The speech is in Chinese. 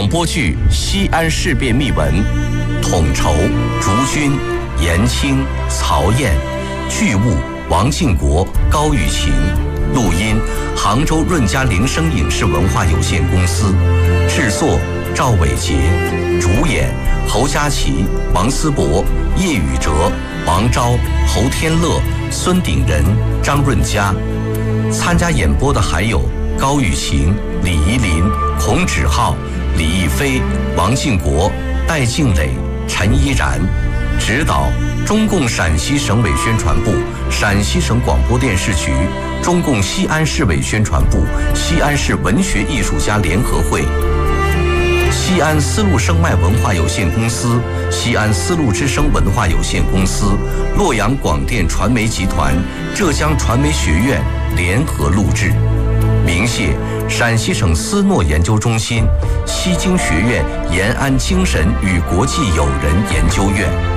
广播剧《西安事变秘闻》，统筹竹君、严青、曹燕，剧务王靖国、高雨晴，录音杭州润嘉铃声影视文化有限公司，制作赵伟杰，主演侯佳琪、王思博、叶宇哲、王钊、侯天乐、孙鼎仁、张润佳。参加演播的还有高雨晴、李怡林、孔芷浩、李逸飞、王靖国、戴静蕾、陈依然。指导中共陕西省委宣传部、陕西省广播电视局、中共西安市委宣传部、西安市文学艺术家联合会、西安丝路声脉文化有限公司、西安丝路之声文化有限公司、洛阳广电传媒集团、浙江传媒学院联合录制。鸣谢陕西省思诺研究中心、西京学院延安精神与国际友人研究院。